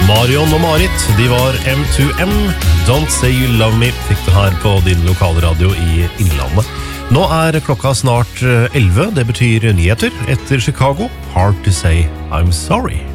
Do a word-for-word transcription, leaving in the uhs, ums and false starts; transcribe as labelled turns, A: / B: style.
A: Marion og Marit, de var M to M. Don't Say You Love Me fikk du her på din lokalradio i Innlandet. Nå er klokka snart elleve, det betyr nyheter etter Chicago. Hard to say I'm sorry.